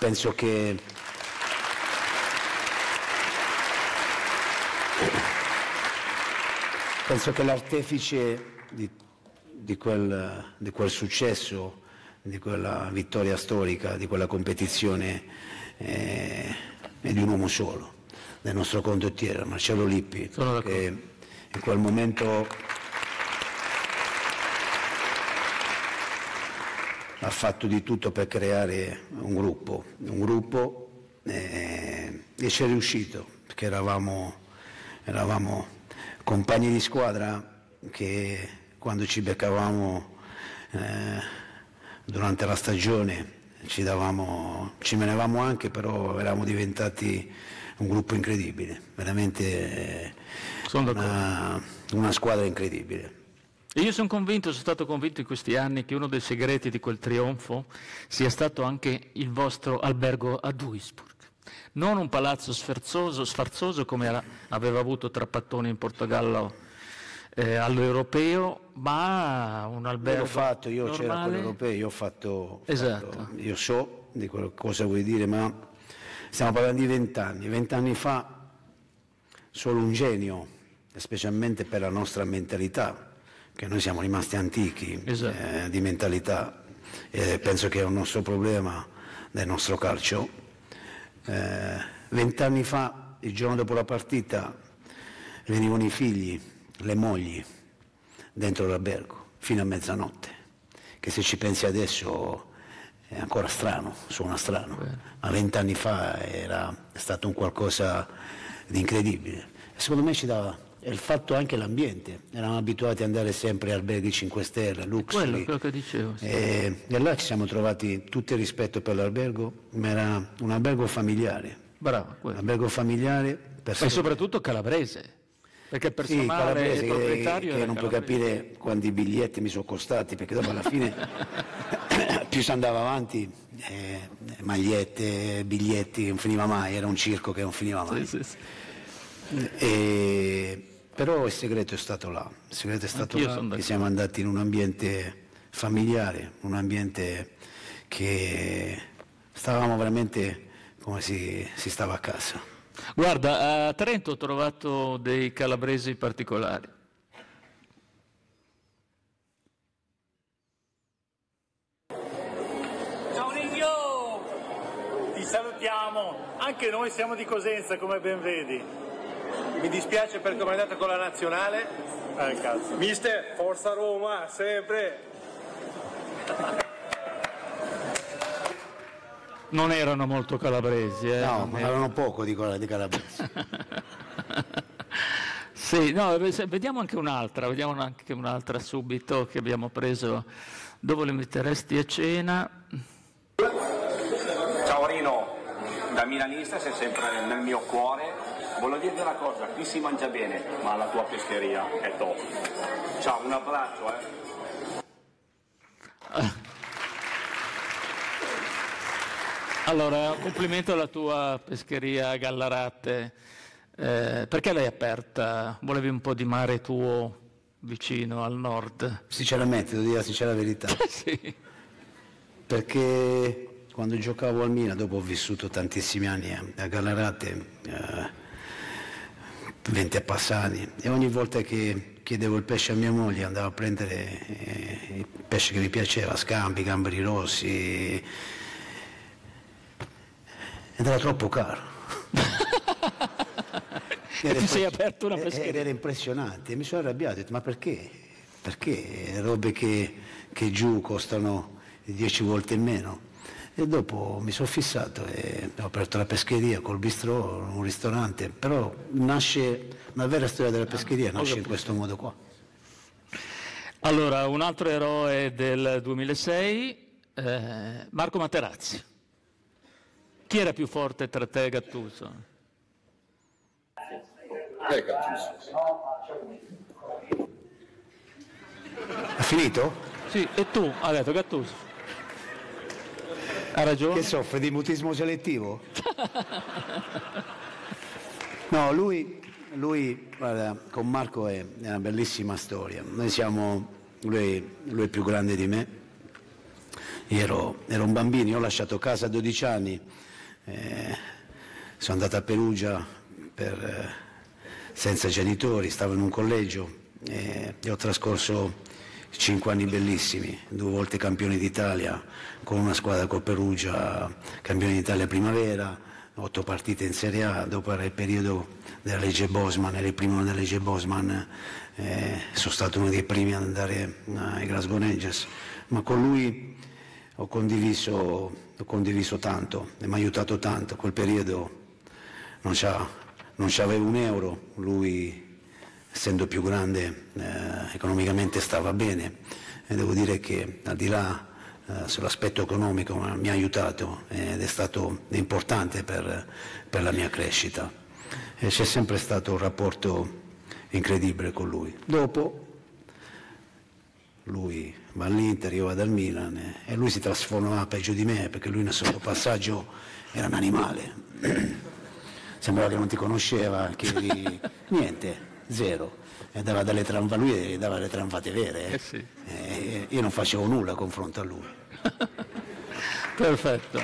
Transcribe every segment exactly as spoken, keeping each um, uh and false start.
penso che penso che l'artefice di, di, quel, di quel successo, di quella vittoria storica, di quella competizione eh, è di un uomo solo, del nostro condottiero Marcello Lippi, che in quel momento ha fatto di tutto per creare un gruppo, un gruppo eh, e ci è riuscito, perché eravamo, eravamo compagni di squadra che quando ci beccavamo eh, durante la stagione ci davamo, ci menavamo anche, però eravamo diventati un gruppo incredibile, veramente eh, una, una squadra incredibile. E io sono convinto, sono stato convinto in questi anni che uno dei segreti di quel trionfo sia stato anche il vostro albergo a Duisburg. Non un palazzo sfarzoso, sfarzoso come era, aveva avuto Trapattoni in Portogallo eh, all'Europeo, ma un albergo L'ho fatto, io normale. C'era quello europeo, io ho fatto, esatto. fatto, io so di quello, cosa vuoi dire, ma stiamo parlando di vent'anni, vent'anni fa solo un genio, specialmente per la nostra mentalità, che noi siamo rimasti antichi, esatto. eh, di mentalità, eh, penso che è un nostro problema del nostro calcio. Vent'anni eh, fa, il giorno dopo la partita, venivano i figli, le mogli, dentro l'albergo, fino a mezzanotte, che se ci pensi adesso è ancora strano, suona strano, Beh. ma vent'anni fa era stato un qualcosa di incredibile. E secondo me ci dava... E il fatto anche l'ambiente, eravamo abituati ad andare sempre a alberghi cinque stelle, Luxury, quello, quello che dicevo, sì. e, e là ci siamo trovati tutto il rispetto per l'albergo, ma era un albergo familiare. Bravo, un albergo familiare per e soprattutto calabrese, perché il personale sì, calabrese, il proprietario che, che non puoi capire quanti biglietti mi sono costati, perché dopo alla fine più si andava avanti, eh, magliette, biglietti, non finiva mai, era un circo che non finiva mai. Sì, sì, sì. E, però il segreto è stato là, il segreto è stato Anch'io là, che siamo andati in un ambiente familiare, un ambiente che stavamo veramente come si, si stava a casa. Guarda, a Trento ho trovato dei calabresi particolari. Ciao Nigno! Ti salutiamo, anche noi siamo di Cosenza come ben vedi. Mi dispiace per come è andata con la nazionale. Eh, cazzo. Mister, Forza Roma, sempre. Non erano molto calabresi, eh? No, ma erano poco di, di calabresi. Sì, no, vediamo anche un'altra, vediamo anche un'altra subito che abbiamo preso. Dove le metteresti a cena? Ciao Rino, da milanista sei sempre nel mio cuore. Voglio dirti una cosa, qui si mangia bene, ma la tua pescheria è top. Ciao, un abbraccio, eh. Allora, complimento alla tua pescheria a Gallarate. Eh, perché l'hai aperta? Volevi un po' di mare tuo vicino al nord? Sinceramente, devo dire la sincera verità. Sì. Perché quando giocavo al Milan, dopo ho vissuto tantissimi anni a Gallarate, eh, venti a Passani, e ogni volta che chiedevo il pesce a mia moglie andavo a prendere eh, il pesce che mi piaceva, scampi, gamberi rossi, ed era troppo caro. E ti sei aperto una pescheria? Ed era impressionante, mi sono arrabbiato, ho detto ma perché? Perché robe che, che giù costano dieci volte in meno? E dopo mi sono fissato e ho aperto la pescheria col bistrò, un ristorante, però nasce, una vera storia della pescheria nasce in questo modo qua. Allora, un altro eroe del duemilasei, eh, Marco Materazzi. Chi era più forte tra te e Gattuso? Eh, Gattuso. Ha finito? Sì, e tu? Ha detto Gattuso. Ha ragione? Che soffre di mutismo selettivo? No, lui, lui guarda, con Marco è una bellissima storia. Noi siamo, lui, lui è più grande di me, io ero, ero un bambino, io ho lasciato casa a dodici anni, eh, sono andato a Perugia per, eh, senza genitori, stavo in un collegio eh, e ho trascorso cinque anni bellissimi, due volte campioni d'Italia con una squadra con Perugia, campioni d'Italia primavera, otto partite in Serie A, dopo era il periodo della legge Bosman, era il primo della legge Bosman, eh, sono stato uno dei primi ad andare ai Glasgow Rangers, ma con lui ho condiviso, ho condiviso tanto e mi ha aiutato tanto. Quel periodo non c'avevo un euro, lui essendo più grande eh, economicamente stava bene e devo dire che al di là eh, sull'aspetto economico mi ha aiutato ed è stato importante per, per la mia crescita e c'è sempre stato un rapporto incredibile con lui. Dopo lui va all'Inter, io vado al Milan e lui si trasforma peggio di me perché lui nel sotto passaggio era un animale, sembrava che non ti conosceva, che eri... niente, zero, e dava delle tramvate, lui dava le tramvate vere, eh. Eh sì. E io non facevo nulla a confronto a lui. Perfetto.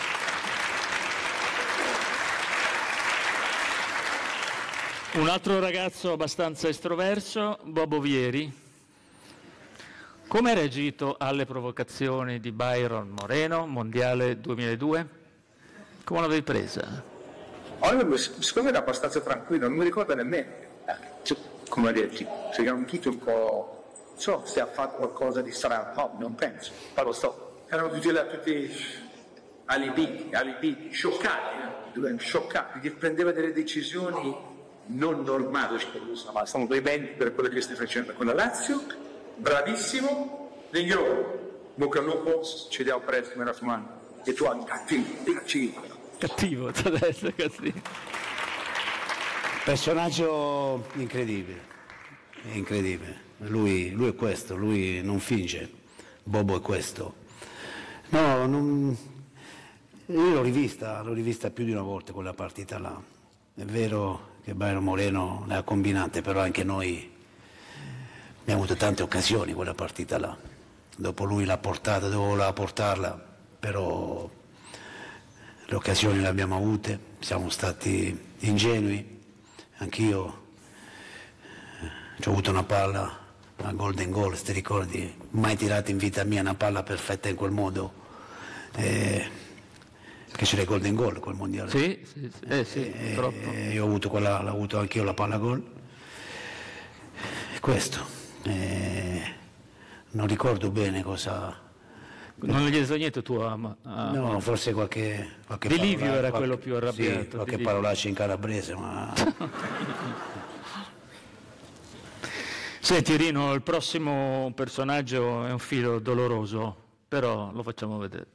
Un altro ragazzo abbastanza estroverso, Bobo Vieri. Come hai reagito alle provocazioni di Byron Moreno, Mondiale duemiladue? Come l'avevi presa? Allora, secondo me era abbastanza tranquillo, non mi ricordo nemmeno cioè, come reagire, cioè, erano tutti un po', non so se ha fatto qualcosa di strano, no, non penso, ma lo so, erano tutti là, tutti alibiti, alibiti, scioccati, eh? scioccati, che prendeva delle decisioni non normali, ma sono due bene per quello che stai facendo con la Lazio. Bravissimo, ringraziamo, bocca al lupo, ci diamo presto, mi raccomando. E tu hai cattivo, cattivo. Cattivo, adesso cattivo. Personaggio incredibile, incredibile. Lui, lui è questo, lui non finge, Bobo è questo. No, non... io l'ho rivista, l'ho rivista più di una volta quella partita là. È vero che Byron Moreno le ha combinate, però anche noi abbiamo avuto tante occasioni quella partita là, dopo lui l'ha portata, dove voleva portarla, però le occasioni le abbiamo avute, siamo stati ingenui, anch'io ho avuto una palla, una golden goal, se ti ricordi, mai tirata in vita mia una palla perfetta in quel modo, eh, perché c'era il golden goal quel mondiale. Sì, sì, sì, eh, sì eh, purtroppo. Eh, io ho avuto quella, l'ho avuto anch'io la palla gol, e questo. Eh, non ricordo bene cosa. Non gli hai detto niente tu a, a... No, forse qualche, qualche Di Livio parola, era qualche, quello più arrabbiato. Sì, qualche Di parolaccia in calabrese, ma. Senti Rino, il prossimo personaggio è un filo doloroso, però lo facciamo vedere.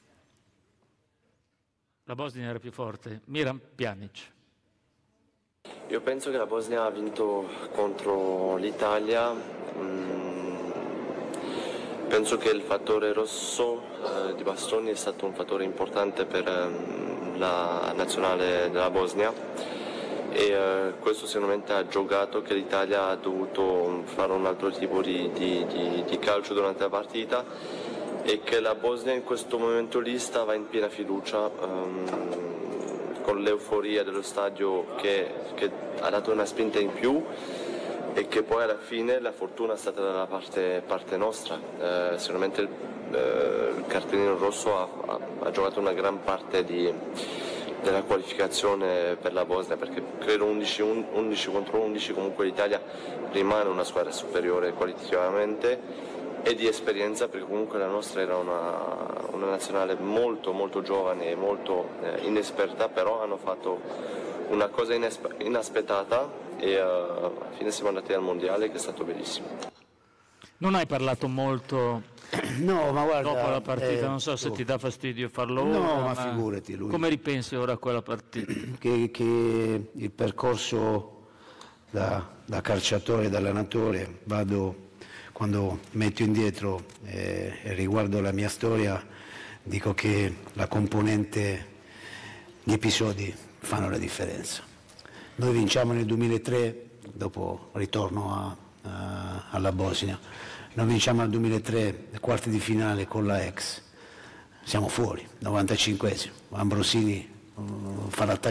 La Bosnia era più forte, Miran Pjanic. Io penso che la Bosnia ha vinto contro l'Italia, mm, penso che il fattore rosso eh, di Bastoni è stato un fattore importante per eh, la nazionale della Bosnia e eh, questo sicuramente ha giocato che l'Italia ha dovuto fare un altro tipo di, di, di, di calcio durante la partita e che la Bosnia in questo momento lì stava in piena fiducia. Um, con l'euforia dello stadio che, che ha dato una spinta in più e che poi alla fine la fortuna è stata dalla parte, parte nostra. Eh, sicuramente il, eh, il cartellino rosso ha, ha, ha giocato una gran parte di, della qualificazione per la Bosnia, perché credo undici, undici contro undici comunque l'Italia rimane una squadra superiore qualitativamente e di esperienza, perché comunque la nostra era una, una nazionale molto molto giovane e molto eh, inesperta, però hanno fatto una cosa inesper- inaspettata e uh, alla fine siamo andati al mondiale, che è stato bellissimo. Non hai parlato molto no, ma guarda, dopo la partita, eh, non so se oh. ti dà fastidio farlo No, ora, ma ma figurati lui. Come ripensi ora a quella partita? Che, che il percorso da, da calciatore, da allenatore, vado, quando metto indietro eh, e riguardo la mia storia, dico che la componente, gli episodi fanno la differenza. Noi vinciamo nel duemilatré, dopo ritorno a, a, alla Bosnia, noi vinciamo nel duemilatré, le quarti di finale con la ex, siamo fuori, novantacinquesimo, Ambrosini uh, fa l'attacco